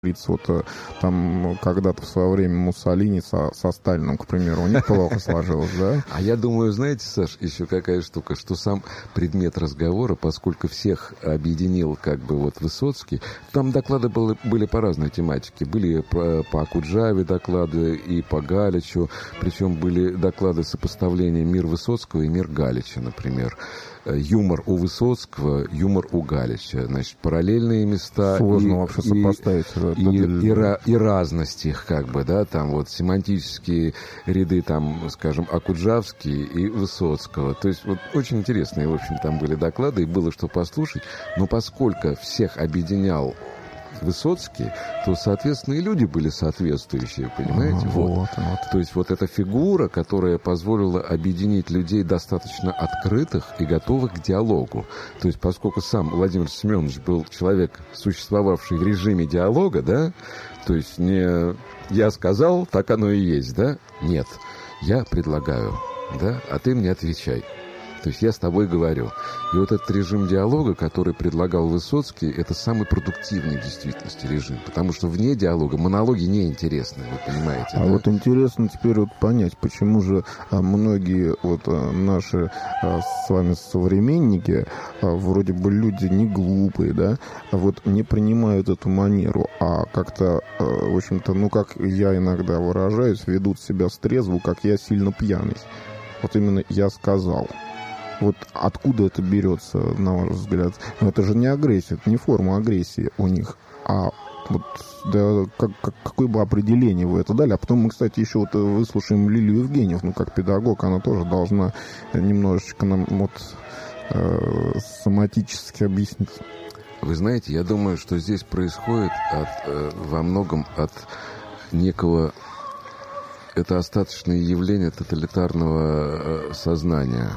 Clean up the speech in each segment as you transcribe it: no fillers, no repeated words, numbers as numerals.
Вот там когда-то в свое время Муссолини со Сталином, к примеру, у них плохо сложилось, да? А я думаю, знаете, Саш, еще какая штука, что сам предмет разговора, поскольку всех объединил как бы вот Высоцкий, там доклады были по разной тематике. Были по Окуджаве доклады и по Галичу, причем были доклады сопоставления «Мир Высоцкого» и «Мир Галича», например. Юмор у Высоцкого, юмор у Галича. Значит, параллельные места. Сложно вообще сопоставить. И разность их, как бы, да, там вот семантические ряды, там, скажем, Окуджавские и Высоцкого. То есть вот очень интересные, в общем, там были доклады, и было что послушать. Но поскольку всех объединял Высоцкий, то, соответственно, и люди были соответствующие, понимаете? Вот. То есть вот эта фигура, которая позволила объединить людей достаточно открытых и готовых к диалогу. То есть поскольку сам Владимир Семенович был человек, существовавший в режиме диалога, да, то есть не «я сказал, так оно и есть», да? Нет, я предлагаю, да, а ты мне отвечай. То есть я с тобой говорю. И вот этот режим диалога, который предлагал Высоцкий, это самый продуктивный в действительности режим. Потому что вне диалога монологи неинтересны, вы понимаете. А да? Вот интересно теперь вот понять, почему же многие вот наши с вами современники, вроде бы люди не глупые, да, вот не принимают эту манеру, а как-то, в общем-то, ну как я иногда выражаюсь, ведут себя стрезво, как я сильно пьяный. Вот именно я сказал. Вот откуда это берется, на ваш взгляд? Но это же не агрессия, это не форма агрессии у них. А вот да, какое бы определение вы это дали? А потом мы, кстати, еще вот выслушаем Лилию Евгеньевну, как педагог, она тоже должна немножечко нам вот соматически объяснить. Вы знаете, я думаю, что здесь происходит во многом от некого... Это остаточное явление тоталитарного сознания.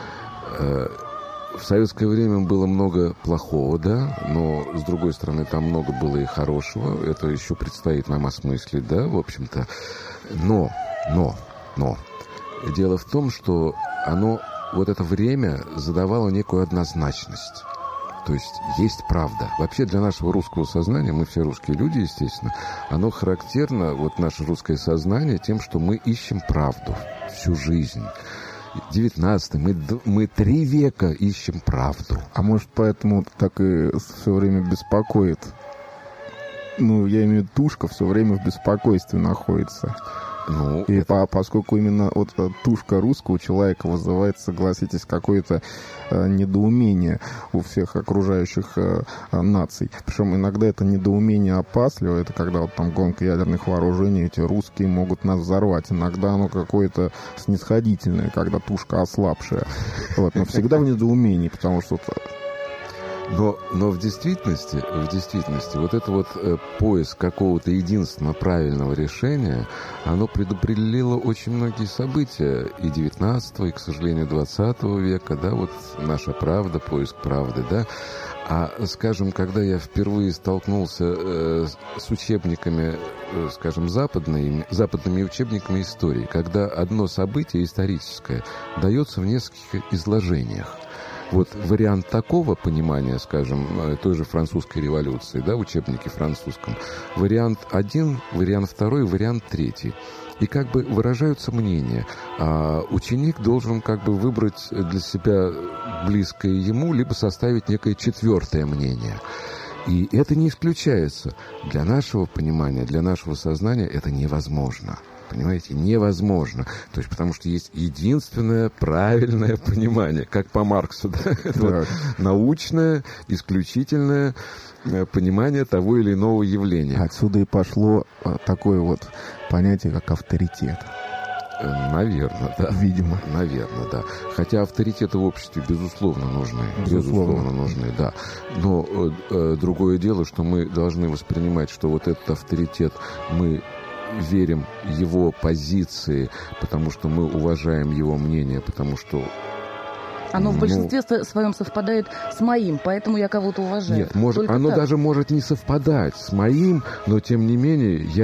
В советское время было много плохого, да, но, с другой стороны, там много было и хорошего. Это еще предстоит нам осмыслить, да, в общем-то. Но, дело в том, что оно, вот это время задавало некую однозначность. То есть правда. Вообще для нашего русского сознания, мы все русские люди, естественно, оно характерно, вот наше русское сознание, тем, что мы ищем правду всю жизнь. 19-й, мы 3 века ищем правду. А может, поэтому так и все время беспокоит? Ну, я имею в виду, тушка все время в беспокойстве находится. Ну, и поскольку именно вот тушка русского человека вызывает, согласитесь, какое-то недоумение у всех окружающих наций. Причем иногда это недоумение опасливо, это когда вот там гонка ядерных вооружений, эти русские могут нас взорвать. Иногда оно какое-то снисходительное, когда тушка ослабшая. Вот, но всегда в недоумении, потому что... Но в действительности, вот это вот поиск какого-то единственного правильного решения, оно предопределило очень многие события и 19-го, и, к сожалению, 20 века, да, вот наша правда, поиск правды, да. А, скажем, когда я впервые столкнулся с учебниками, скажем, западными учебниками истории, когда одно событие историческое дается в нескольких изложениях. Вот вариант такого понимания, скажем, той же французской революции, да, в учебнике французском, вариант 1, вариант 2, вариант 3. И как бы выражаются мнения. А ученик должен как бы выбрать для себя близкое ему, либо составить некое 4 мнение. И это не исключается. Для нашего понимания, для нашего сознания это невозможно. Понимаете, невозможно. То есть, потому что есть единственное правильное понимание, как по Марксу, да? Это вот научное, исключительное понимание того или иного явления. Отсюда и пошло такое вот понятие, как авторитет. Наверное, да. Видимо. Наверное, да. Хотя авторитеты в обществе, безусловно, нужны. Безусловно нужны, да. Но другое дело, что мы должны воспринимать, что вот этот авторитет мы верим его позиции, потому что мы уважаем его мнение, потому что... Оно в большинстве своем совпадает с моим, поэтому я кого-то уважаю. Нет, оно даже может не совпадать с моим, но тем не менее я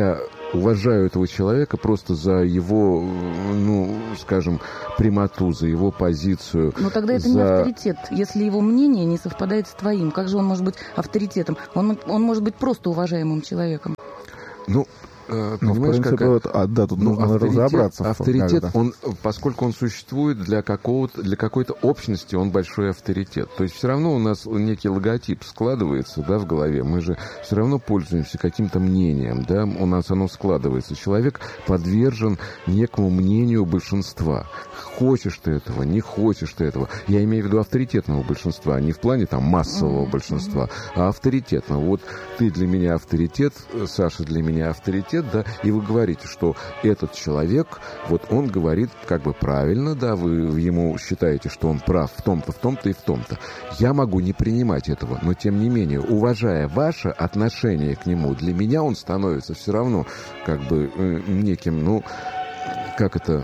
уважаю этого человека просто за его, ну, скажем, прямоту, за его позицию. Но тогда это не авторитет. Если его мнение не совпадает с твоим, как же он может быть авторитетом? Он может быть просто уважаемым человеком. Ну, понимаешь, тут нужно разобраться. Авторитет, он, поскольку он существует для какой-то общности, он большой авторитет. То есть все равно у нас некий логотип складывается, да, в голове. Мы же все равно пользуемся каким-то мнением, да, у нас оно складывается. Человек подвержен некому мнению большинства. Хочешь ты этого, не хочешь ты этого. Я имею в виду авторитетного большинства, не в плане там массового большинства, а авторитетного. Вот ты для меня авторитет, Саша для меня авторитет, да, и вы говорите, что этот человек, вот он говорит как бы правильно, да, вы ему считаете, что он прав в том-то, в том-то и в том-то. Я могу не принимать этого, но тем не менее, уважая ваше отношение к нему, для меня он становится все равно как бы неким, ну, как это...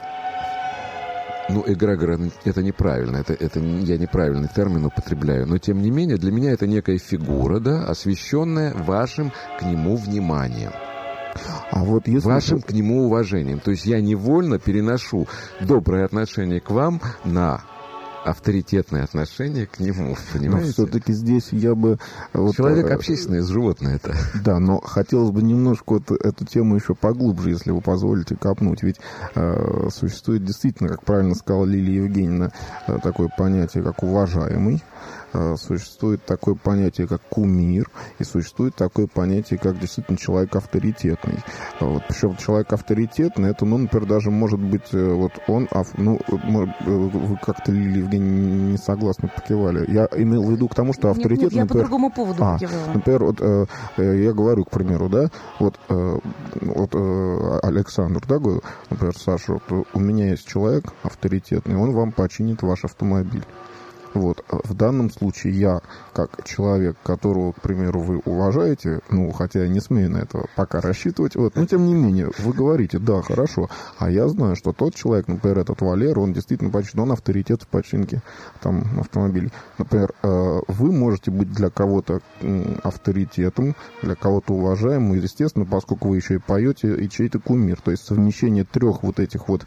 Ну, эгрегор — это неправильно, это я неправильный термин употребляю, но тем не менее для меня это некая фигура, да, освященная вашим к нему вниманием. А вот если... Вашим к нему уважением. То есть я невольно переношу доброе отношение к вам на авторитетное отношение к нему, понимаете? Но все-таки здесь я бы... Человек общественное животное это. Да, но хотелось бы немножко вот эту тему еще поглубже, если вы позволите, копнуть. Ведь существует действительно, как правильно сказала Лилия Евгеньевна, такое понятие, как уважаемый. Существует такое понятие, как кумир, и существует такое понятие, как действительно человек авторитетный. Вот, причем человек авторитетный, это, ну, например, даже может быть, вот он, вы как-то, Лилия Евгеньевна, не согласны, покивали. Я имел в виду к тому, что авторитет... Нет, я по другому поводу покивала. Например, вот я говорю, к примеру, да, вот Александр, да, говорю, например, Саша, вот у меня есть человек авторитетный, он вам починит ваш автомобиль. Вот. В данном случае я, как человек, которого, к примеру, вы уважаете, ну, хотя я не смею на это пока рассчитывать, вот, но тем не менее, вы говорите, да, хорошо, а я знаю, что тот человек, например, этот Валера, он действительно почти, он авторитет в починке там автомобилей. Например, вы можете быть для кого-то авторитетом, для кого-то уважаемым, и, естественно, поскольку вы еще и поете, и чей-то кумир, то есть совмещение трех вот этих вот,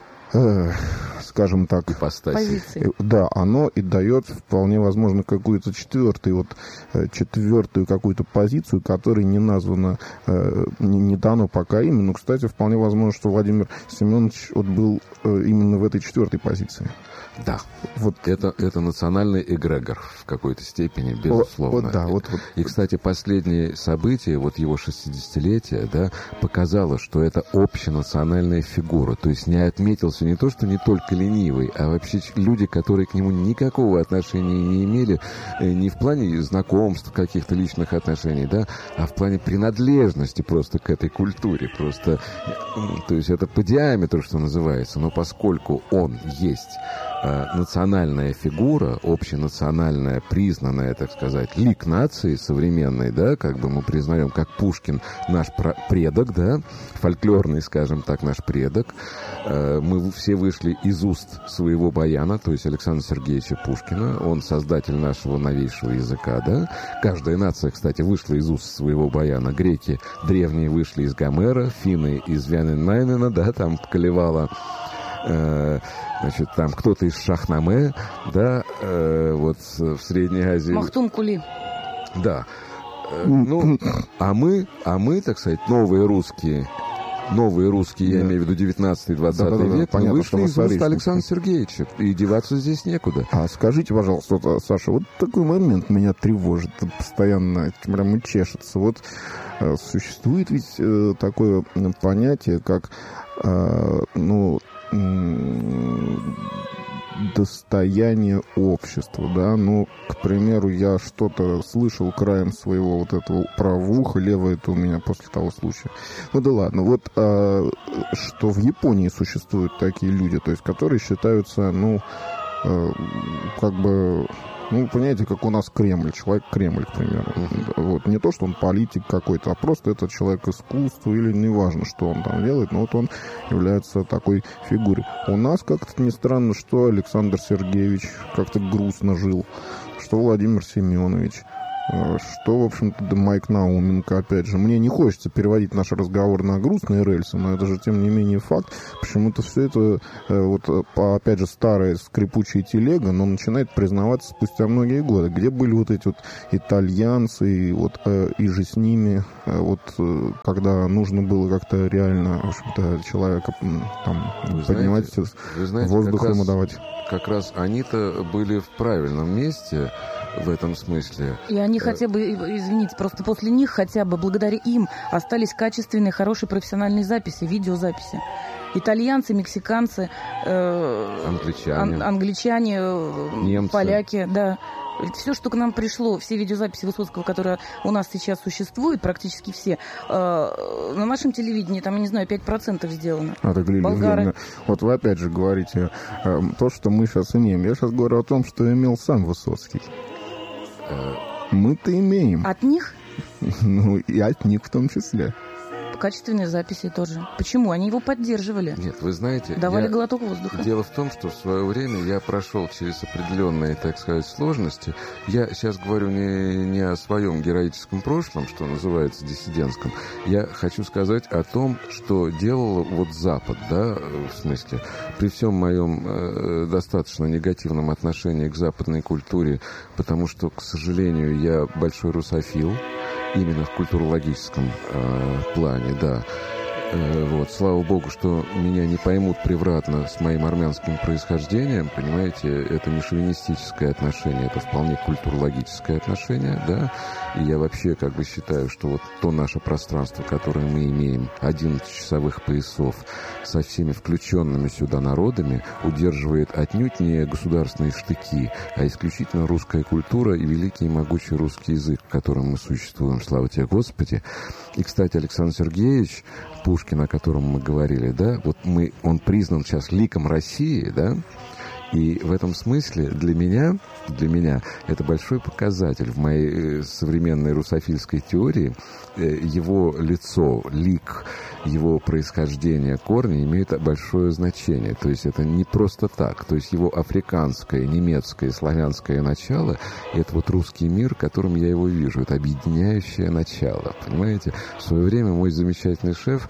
скажем так, позиции. Да, оно и дает вполне возможно какую-то четвертую какую-то позицию, которая не названа, не дано пока имя, но, кстати, вполне возможно, что Владимир Семенович вот был именно в этой четвертой позиции. Да, вот это национальный эгрегор в какой-то степени, безусловно. И, кстати, последнее событие, вот его 60-летие, да, показало, что это общенациональная фигура. То есть не отметился не то, что не только ленивый, а вообще люди, которые к нему никакого отношения не имели, не в плане знакомств, каких-то личных отношений, да, а в плане принадлежности просто к этой культуре. Просто, то есть это по диаметру, что называется, но поскольку он есть национальная фигура, общенациональная, признанная, так сказать, лик нации современной, да, как бы мы признаем, как Пушкин наш предок, да, фольклорный, скажем так, наш предок. Мы все вышли из уст своего баяна, то есть Александра Сергеевича Пушкина, он создатель нашего новейшего языка, да. Каждая нация, кстати, вышла из уст своего баяна. Греки древние вышли из Гомера, финны из Вяненмайнена, да, там Калевала. Значит, там кто-то из Шахнаме, да, вот в Средней Азии. Махтум Кули. Да. Ну, а мы, так сказать, новые русские, я имею в виду 19-20 век, понятно, мы вышли из уст Александра Сергеевича, и деваться здесь некуда. А скажите, пожалуйста, Саша, вот такой момент меня тревожит, постоянно прямо чешется. Вот существует ведь такое понятие, как, достояние общества, да, ну, к примеру, я что-то слышал краем своего вот этого правого уха, левое это у меня после того случая. Ну да ладно, вот что в Японии существуют такие люди, то есть, которые считаются, как бы, понимаете, как у нас Кремль, человек-Кремль, к примеру. Вот. Не то, что он политик какой-то, а просто это человек искусства, или неважно, что он там делает, но вот он является такой фигурой. У нас как-то не странно, что Александр Сергеевич как-то грустно жил, что Владимир Семенович. что, в общем-то, Майк Науменко, опять же. Мне не хочется переводить наш разговор на грустные рельсы, но это же, тем не менее, факт. Почему-то все это, вот, опять же, старая скрипучая телега, но начинает признаваться спустя многие годы. Где были вот эти вот итальянцы, вот, и же с ними, вот, когда нужно было как-то реально, в общем-то, человека там поднимать, воздух ему давать. Как раз они-то были в правильном месте в этом смысле. И они хотя бы, извините, просто после них хотя бы благодаря им остались качественные, хорошие профессиональные записи, видеозаписи. Итальянцы, мексиканцы, англичане, немцы, поляки, да. Все, что к нам пришло, все видеозаписи Высоцкого, которые у нас сейчас существуют, практически все, на нашем телевидении, там, я не знаю, 5% сделано. Болгары. Вот вы опять же говорите то, что мы сейчас имеем. Я сейчас говорю о том, что имел сам Высоцкий. Мы-то имеем. От них? Ну, и от них в том числе. Качественные записи тоже. Почему? Они его поддерживали. Нет, вы знаете... Давали глоток воздуха. Дело в том, что в свое время я прошел через определенные, так сказать, сложности. Я сейчас говорю не о своем героическом прошлом, что называется, диссидентском. Я хочу сказать о том, что делал вот Запад, да, в смысле, при всем моем достаточно негативном отношении к западной культуре, потому что, к сожалению, я большой русофил, именно в культурологическом плане, да. Вот. Слава богу, что меня не поймут превратно с моим армянским происхождением, понимаете, это не шовинистическое отношение, это вполне культурологическое отношение, да, и я вообще как бы считаю, что вот то наше пространство, которое мы имеем, 11 часовых поясов, со всеми включенными сюда народами, удерживает отнюдь не государственные штыки, а исключительно русская культура и великий и могучий русский язык, в котором мы существуем, слава тебе, Господи. И, кстати, Александр Сергеевич Пушкин, о котором мы говорили, да, вот он признан сейчас ликом России, да, и в этом смысле для меня это большой показатель в моей современной русофильской теории. Его лицо, лик, его происхождение, корни имеют большое значение. То есть это не просто так. То есть его африканское, немецкое, славянское начало — это вот русский мир, которым я его вижу. Это объединяющее начало. Понимаете? В свое время мой замечательный шеф,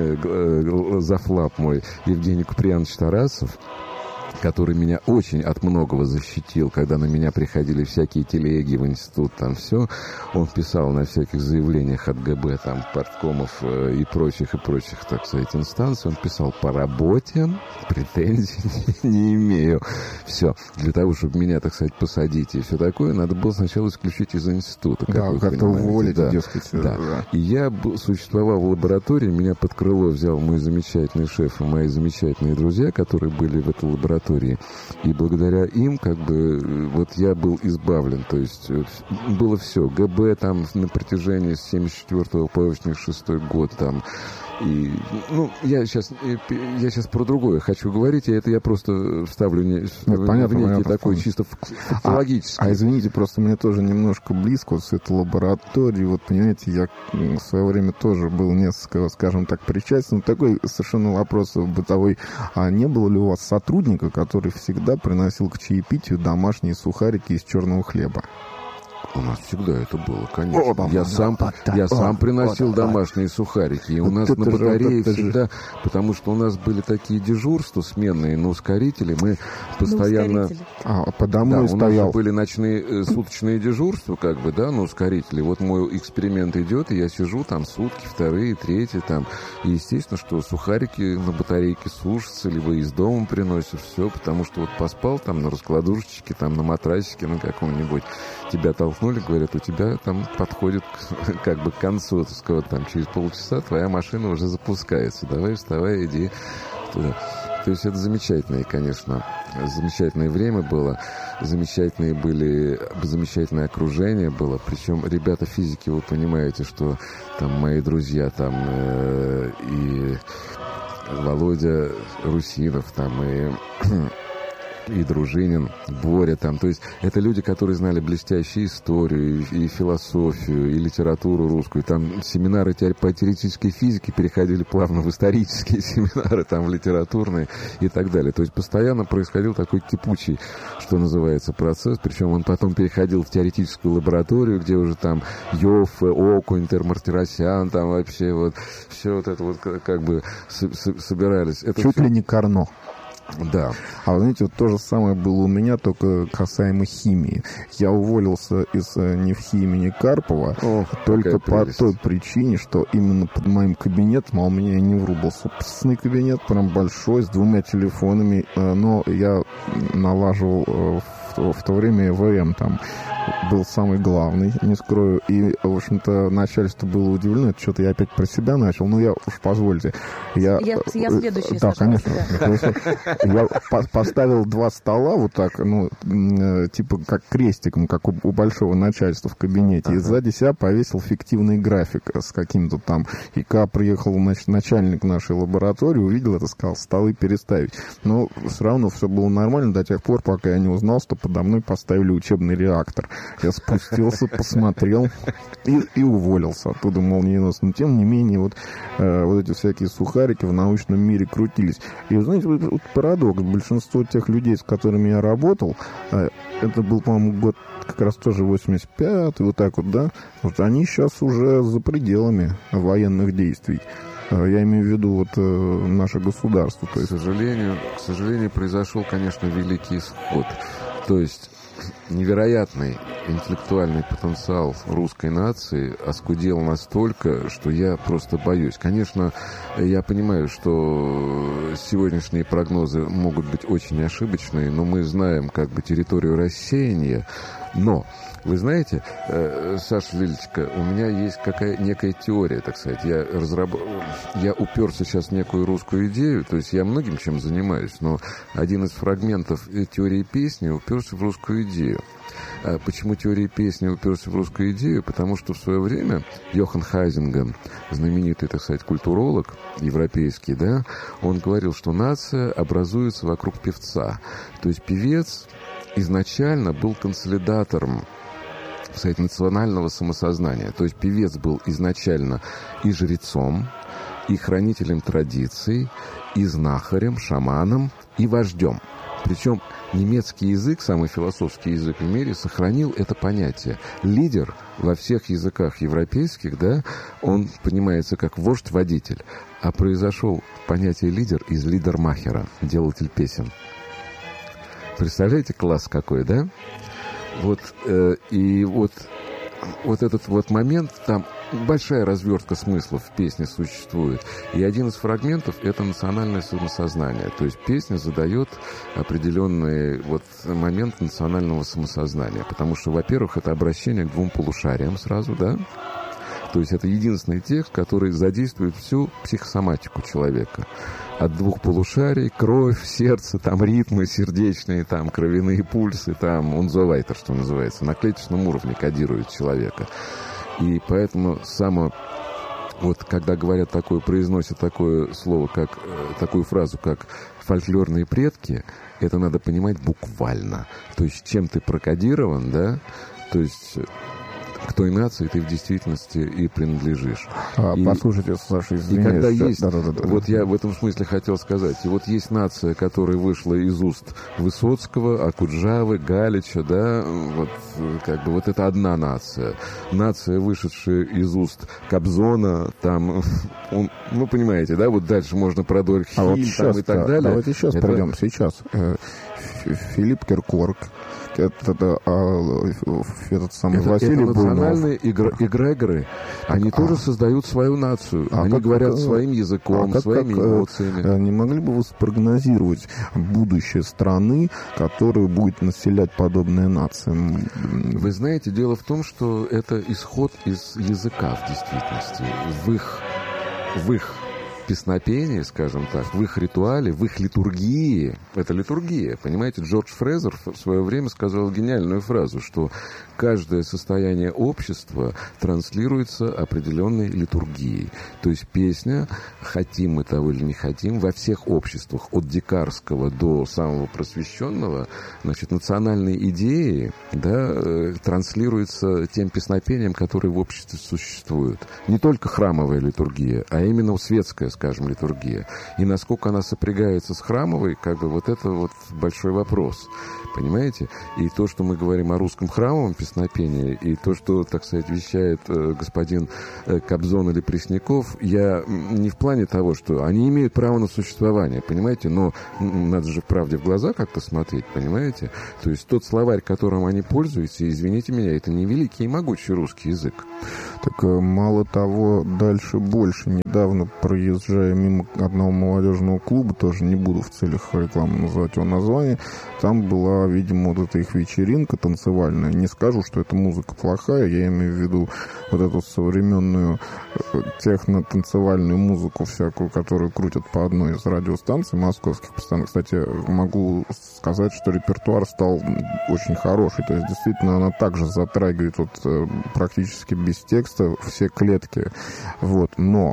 завлаб мой Евгений Куприянович Тарасов, который меня очень от многого защитил, когда на меня приходили всякие телеги в институт, там все, он писал на всяких заявлениях от ГБ, там, парткомов и прочих, так сказать, инстанций, он писал: по работе претензий не имею. Все. Для того, чтобы меня, так сказать, посадить и все такое, надо было сначала исключить из института. Да, как-то уволить, да, дескать. Да. И я существовал в лаборатории, меня под крыло взял мой замечательный шеф и мои замечательные друзья, которые были в этой лаборатории. И благодаря им, как бы, вот я был избавлен. То есть было все. ГБ там на протяжении с 74 по 86 год там. И, ну, я сейчас про другое хочу говорить, и это я просто вставлю в некий такой чисто фактологический. Извините, просто мне тоже немножко близко вот с этой лабораторией. Вот, понимаете, я в свое время тоже был несколько, скажем так, причастен. Такой совершенно вопрос бытовой. А не было ли у вас сотрудника, который всегда приносил к чаепитию домашние сухарики из черного хлеба? У нас всегда это было, конечно. Я сам приносил домашние сухарики. И у нас на батарее всегда, потому что у нас были такие дежурства сменные на ускорители. Мы постоянно... по домой стоял. У нас были ночные суточные дежурства, как бы, да, на ускорители. Вот мой эксперимент идет, и я сижу там сутки, вторые, третьи там. И естественно, что сухарики на батарейке сушатся, либо из дома приносят, все, потому что вот поспал там на раскладушечке, там на матрасике на каком-нибудь, тебя толкнули, говорят, у тебя там подходит как бы к концу, так сказать, там через полчаса твоя машина уже запускается, давай вставай, иди туда. То есть это замечательное, конечно, замечательное время было, замечательное окружение было, причем ребята физики, вы понимаете, что там мои друзья там и Володя Русинов там и и Дружинин, Боря там. То есть это люди, которые знали блестящую историю, и философию, и литературу русскую. Там семинары по теоретической физике переходили плавно в исторические семинары, там в литературные и так далее. То есть постоянно происходил такой кипучий, что называется, процесс. Причем он потом переходил в теоретическую лабораторию, где уже там Йоффе, Окунь, Мартиросян, там вообще вот все вот это вот как бы собирались. Это чуть все... ли не Карно. Да. А вы знаете, вот то же самое было у меня, только касаемо химии. Я уволился из Нефхи имени Карпова только по той причине, что именно под моим кабинетом, а у меня не вру, был собственный кабинет, прям большой, с 2 телефонами, но я налаживал в то время ЭВМ там был самый главный, не скрою. И, в общем-то, начальство было удивлено. Это что-то я опять про себя начал. Ну, я уж позвольте. Я следующий. Да, конечно. Я поставил 2 стола вот так, ну, типа как крестиком, как у большого начальства в кабинете. И сзади себя повесил фиктивный график с каким-то там. И когда приехал, значит, начальник нашей лаборатории, увидел это, сказал, столы переставить. Но все равно все было нормально до тех пор, пока я не узнал, что подо мной поставили учебный реактор. Я спустился, посмотрел и уволился оттуда молниеносно. Но, тем не менее, вот эти всякие сухарики в научном мире крутились. И, вы знаете, вот парадокс. Большинство тех людей, с которыми я работал, это был, по-моему, год как раз тоже 85-й, вот так вот, да, вот они сейчас уже за пределами военных действий. Я имею в виду вот наше государство. То есть... К сожалению, произошел, конечно, великий исход. То есть невероятный интеллектуальный потенциал русской нации оскудел настолько, что я просто боюсь. Конечно, я понимаю, что сегодняшние прогнозы могут быть очень ошибочные, но мы знаем как бы территорию рассеяния. Но, вы знаете, Саша Лилечка, у меня есть некая теория, так сказать. Я уперся сейчас в некую русскую идею, то есть я многим чем занимаюсь, но один из фрагментов теории песни уперся в русскую идею. Почему теория песни уперся в русскую идею? Потому что в свое время Йохан Хайзинга, знаменитый, так сказать, культуролог европейский, да, он говорил, что нация образуется вокруг певца. То есть певец изначально был консолидатором, так сказать, национального самосознания. То есть певец был изначально и жрецом, и хранителем традиций, и знахарем, шаманом, и вождем. Причем немецкий язык, самый философский язык в мире, сохранил это понятие. Лидер во всех языках европейских, да, он понимается как вождь-водитель. А произошел понятие лидер из лидермахера, делатель песен. Представляете, класс какой, да? Вот, и вот этот вот момент, там большая развертка смыслов в песне существует. И один из фрагментов – это национальное самосознание. То есть песня задает определенный вот момент национального самосознания. Потому что, во-первых, это обращение к 2 полушариям сразу, да? То есть это единственный текст, который задействует всю психосоматику человека. От 2 полушарий, кровь, сердце, там ритмы сердечные, там кровяные пульсы, там унзовайтер, что называется, на клеточном уровне кодирует человека. И поэтому вот когда говорят такое, произносят такое слово, как, такую фразу, как фольклорные предки, это надо понимать буквально. То есть чем ты прокодирован, да, то есть... к той нации ты в действительности и принадлежишь. Послушайте, Саша, извиняюсь. И когда есть... Да. Вот я в этом смысле хотел сказать. И вот есть нация, которая вышла из уст Высоцкого, Акуджавы, Галича, да, вот как бы вот это одна нация. Нация, вышедшая из уст Кобзона, там, ну, понимаете, да, вот дальше можно про Дольхиль вот там и так далее. Давайте сейчас пройдем. Сейчас Филипп Киркоров, этот самый Василий Буйнов. Национальные эгрегоры, они тоже создают свою нацию. Они говорят своим языком, своими эмоциями. Не могли бы вы спрогнозировать будущее страны, которую будет населять подобная нация? Вы знаете, дело в том, что это исход из языка в действительности. В их песнопении, скажем так, в их ритуале, в их литургии, это литургия, понимаете, Джордж Фрезер в свое время сказал гениальную фразу, что каждое состояние общества транслируется определенной литургией. То есть песня, хотим мы того или не хотим, во всех обществах, от дикарского до самого просвещенного, значит, национальные идеи, да, транслируются тем песнопением, которые в обществе существуют. Не только храмовая литургия, а именно светская, скажем, литургия. И насколько она сопрягается с храмовой, как бы вот это вот большой вопрос. Понимаете? И то, что мы говорим о русском храмовом песнопении, и то, что, так сказать, вещает господин Кобзон или Пресняков, я не в плане того, что они имеют право на существование, понимаете? Но надо же в правде в глаза как-то смотреть, понимаете? То есть тот словарь, которым они пользуются, извините меня, это не великий и могучий русский язык. Так мало того, дальше больше. Недавно, проезжая мимо одного молодежного клуба, тоже не буду в целях рекламы называть его название, там была, видимо, вот эта их вечеринка танцевальная. Не скажу, что эта музыка плохая, я имею в виду вот эту современную техно-танцевальную музыку всякую, которую крутят по одной из радиостанций московских постоянно. Кстати, могу сказать, что репертуар стал очень хороший. То есть, действительно, она также затрагивает вот практически без текста все клетки. Вот. Но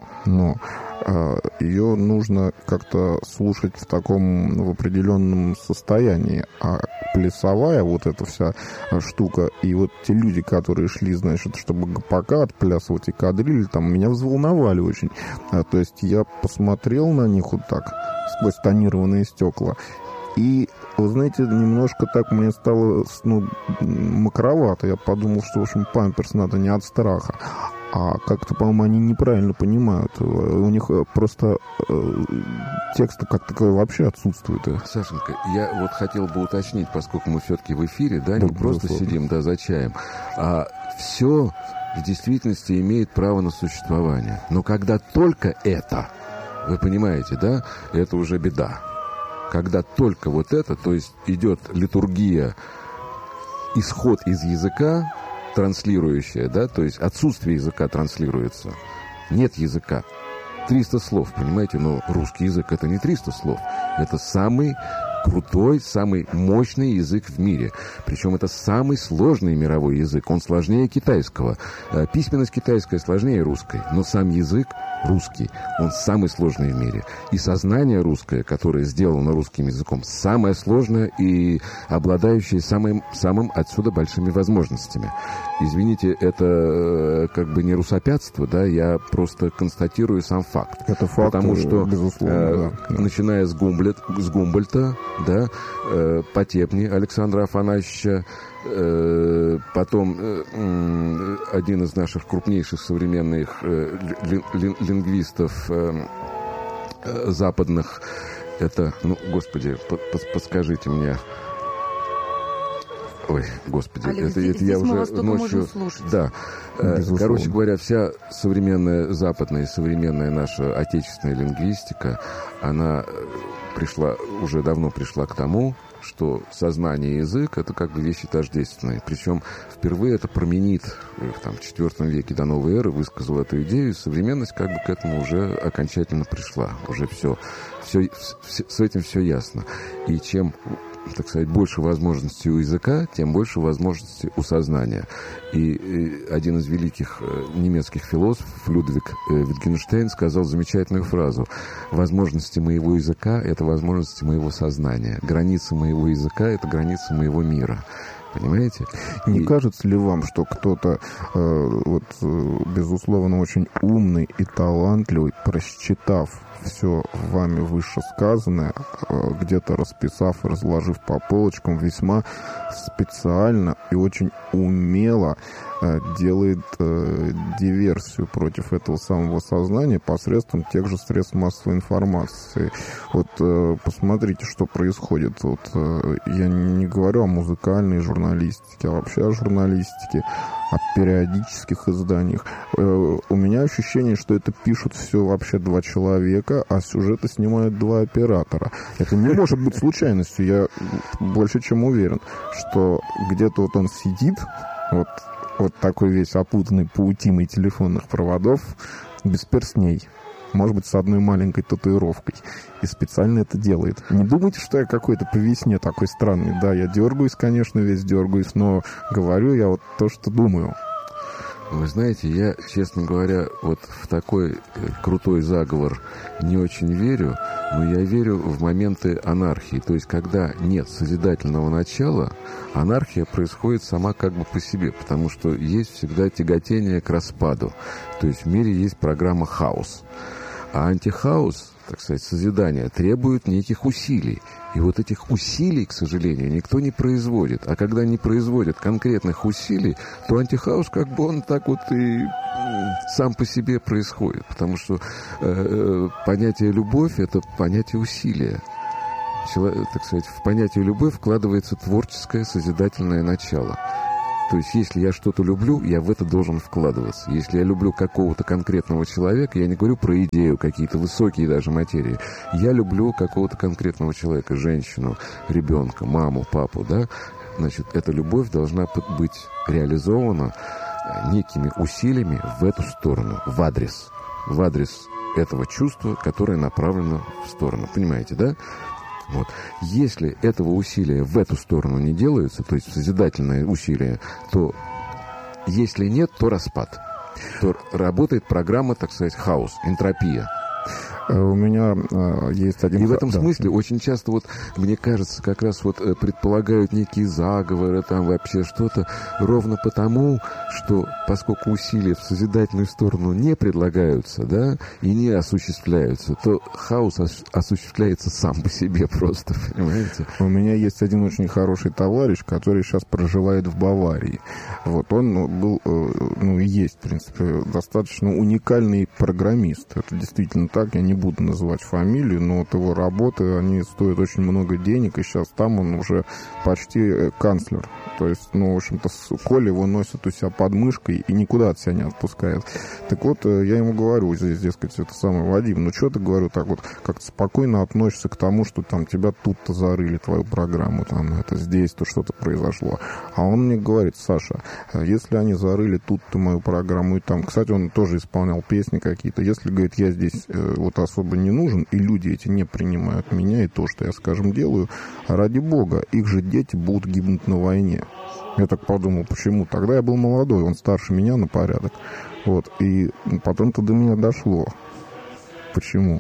ее нужно как-то слушать в определенном состоянии. А плясовая вот эта вся штука, и вот те люди, которые шли, значит, чтобы ГПК отплясывать и кадрили, там меня взволновали очень. То есть я посмотрел на них вот так, сквозь тонированные стекла, и, вы знаете, немножко так мне стало, мокровато. Я подумал, что, в общем, памперс надо не от страха. А как-то, по-моему, они неправильно понимают. У них просто текста как такового вообще отсутствует. Сашенька, я вот хотел бы уточнить, поскольку мы все-таки в эфире, да, не просто сидим, да, за чаем, а все в действительности имеет право на существование. Но когда только это, вы понимаете, да, это уже беда. Когда только вот это, то есть идет литургия, исход из языка, транслирующая, да, то есть отсутствие языка транслируется. Нет языка. 300 слов, понимаете, но русский язык это не 300 слов. Это самый крутой, самый мощный язык в мире. Причем это самый сложный мировой язык. Он сложнее китайского. Письменность китайская сложнее русской, но сам язык русский, он самый сложный в мире. И сознание русское, которое сделано русским языком, самое сложное и обладающее самым отсюда большими возможностями. Извините, это как бы не русопятство, да, я просто констатирую сам факт. Это факт, потому что, безусловно, да. Начиная с Гумбольдта, да, Потепни Александра Афанасьевича, потом один из наших крупнейших современных лингвистов западных, это, господи, подскажите мне. Ой, господи, Алекс, это я уже ночью... Да, короче говоря, вся современная западная и современная наша отечественная лингвистика, она уже давно пришла к тому, что сознание и язык — это как бы вещи тождественные. Причем впервые это Парменид в IV веке до новой эры высказал эту идею, и современность как бы к этому уже окончательно пришла. Уже все с этим все ясно. И чем, так сказать, больше возможностей у языка, тем больше возможностей у сознания. И один из великих немецких философов, Людвиг Wittgenstein, сказал замечательную фразу: «Возможности моего языка — это возможности моего сознания. Границы моего языка — это границы моего мира». Понимаете? Не кажется ли вам, что кто-то, безусловно, очень умный и талантливый, просчитав все вами вышесказанное, где-то расписав и разложив по полочкам, весьма специально и очень умело делает диверсию против этого самого сознания посредством тех же средств массовой информации. Вот посмотрите, что происходит. Вот, я не говорю о музыкальной журналистике, а вообще о журналистике, о периодических изданиях. У меня ощущение, что это пишут все вообще два человека, а сюжеты снимают два оператора. Это не может быть случайностью. Я больше чем уверен, что где-то вот он сидит, вот такой весь опутанный паутиной телефонных проводов, без перстней. может быть, с одной маленькой татуировкой. И специально это делает. Не думайте, что я какой-то по весне такой странный. Да, я дергаюсь, конечно, весь дергаюсь, но говорю я вот то, что думаю. Вы знаете, я, честно говоря, вот в такой крутой заговор не очень верю, но я верю в моменты анархии. То есть, когда нет созидательного начала, анархия происходит сама как бы по себе, потому что есть всегда тяготение к распаду. То есть в мире есть программа хаос. А антихаос, так сказать, созидание, требует неких усилий. И вот этих усилий, к сожалению, никто не производит. А когда не производят конкретных усилий, то антихаос как бы он так вот и сам по себе происходит. Потому что понятие «любовь» — это понятие усилия. Так сказать, в понятие «любовь» вкладывается творческое, созидательное начало. То есть, если я что-то люблю, я в это должен вкладываться. Если я люблю какого-то конкретного человека, я не говорю про идею, какие-то высокие даже материи. Я люблю какого-то конкретного человека, женщину, ребенка, маму, папу, да. Значит, эта любовь должна быть реализована некими усилиями в эту сторону, в адрес этого чувства, которое направлено в сторону. Понимаете, да? Вот. Если этого усилия в эту сторону не делается, то есть созидательное усилие, то если нет, то распад. То работает программа, так сказать, хаос, энтропия. У меня есть один... И в этом смысле очень часто, вот, мне кажется, как раз вот предполагают некие заговоры, там вообще что-то, ровно потому, что поскольку усилия в созидательную сторону не предлагаются, да, и не осуществляются, то хаос осуществляется сам по себе просто, понимаете? У меня есть один очень хороший товарищ, который сейчас проживает в Баварии. Вот, он был, и есть, в принципе, достаточно уникальный программист. Это действительно так, я не буду называть фамилию, но вот его работы, они стоят очень много денег, и сейчас там он уже почти канцлер. То есть, в общем-то, Коля его носит у себя под мышкой и никуда от себя не отпускает. Так вот, я ему говорю, здесь, дескать, это самое, Вадим, что ты, говорю, так вот как-то спокойно относишься к тому, что там тебя тут-то зарыли, твою программу, там, это здесь-то что-то произошло. А он мне говорит: Саша, если они зарыли тут-то мою программу, и там, кстати, он тоже исполнял песни какие-то, если, говорит, я здесь вот особо не нужен, и люди эти не принимают меня и то, что я, скажем, делаю, ради бога, их же дети будут гибнуть на войне. Я так подумал, почему? Тогда я был молодой, он старше меня на порядок. Вот, и потом-то до меня дошло. Почему?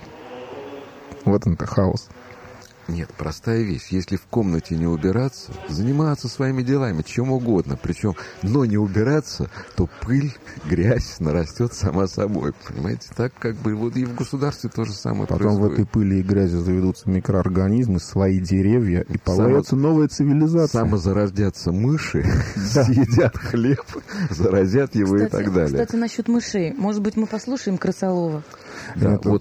Вот он-то хаос. Нет, простая вещь. Если в комнате не убираться, заниматься своими делами, чем угодно, причем, но не убираться, то пыль, грязь нарастет сама собой. Понимаете? Так как бы вот и в государстве то же самое потом происходит. В этой пыли и грязи заведутся микроорганизмы, свои деревья, и появится новая цивилизация. Самозародятся мыши, съедят хлеб, заразят его и так далее. Кстати, насчет мышей. Может быть, мы послушаем Крысолова? Да, вот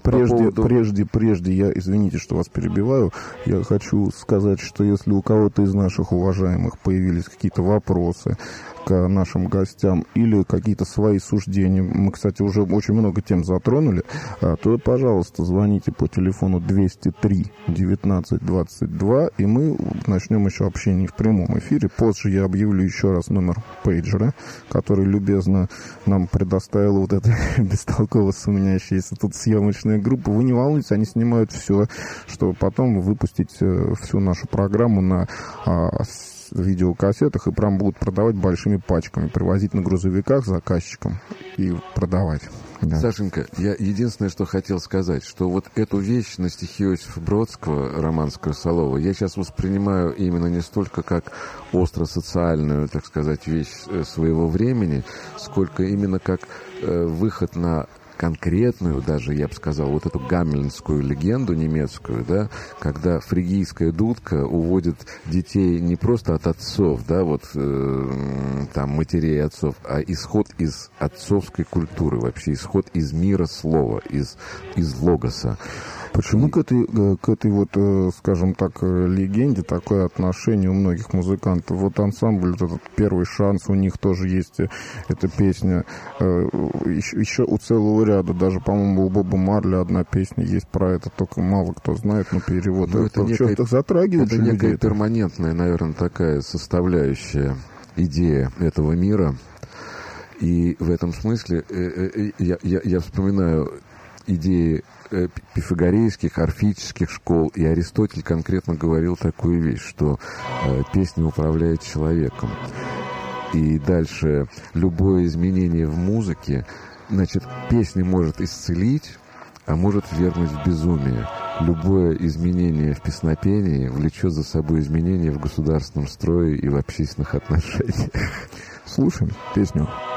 прежде я, извините, что вас перебиваю, я хочу сказать, что если у кого-то из наших уважаемых появились какие-то вопросы к нашим гостям или какие-то свои суждения, мы, кстати, уже очень много тем затронули, то, пожалуйста, звоните по телефону 203 19 22, и мы начнем еще общение в прямом эфире. Позже я объявлю еще раз номер пейджера, который любезно нам предоставила вот эта бестолково сумнящаяся тут съемочная группа. Вы не волнуйтесь, они снимают все, чтобы потом выпустить всю нашу программу на видеокассетах, и прям будут продавать большими пачками, привозить на грузовиках заказчикам и продавать. Да. Сашенька, я единственное, что хотел сказать, что вот эту вещь на стихи Иосифа Бродского, роман с Крысолова, я сейчас воспринимаю именно не столько как остро-социальную, так сказать, вещь своего времени, сколько именно как выход на конкретную, даже, я бы сказал, вот эту гамельнскую легенду немецкую, да, когда фригийская дудка уводит детей не просто от отцов, да, вот там матерей отцов, а исход из отцовской культуры, вообще исход из мира слова, из логоса. Почему к этой вот, скажем так, легенде такое отношение у многих музыкантов? Вот ансамбль, этот «Первый шанс», у них тоже есть эта песня. Еще у целого ряда, даже, по-моему, у Боба Марли одна песня есть про это, только мало кто знает, но перевод. Но это некая, затрагивает это некая перманентная, наверное, такая составляющая идея этого мира. И в этом смысле я вспоминаю идеи пифагорейских, орфических школ, и Аристотель конкретно говорил такую вещь, что песня управляет человеком. И дальше любое изменение в музыке, значит, песня может исцелить, а может ввергнуть в безумие. Любое изменение в песнопении влечет за собой изменения в государственном строе и в общественных отношениях. Слушаем песню.